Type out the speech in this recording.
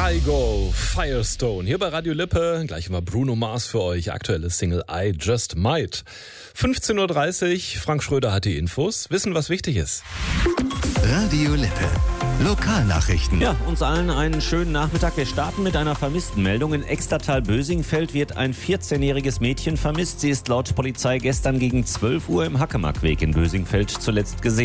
Kygo, Firestone. Hier bei Radio Lippe, gleich immer Bruno Mars für euch. Aktuelle Single I Just Might. 15.30 Uhr, Frank Schröder hat die Infos. Wissen, was wichtig ist. Radio Lippe. Lokalnachrichten. Ja, uns allen einen schönen Nachmittag. Wir starten mit einer Vermisstenmeldung. In Extertal-Bösingfeld wird ein 14-jähriges Mädchen vermisst. Sie ist laut Polizei gestern gegen 12 Uhr im Hackemack-Weg in Bösingfeld zuletzt gesehen.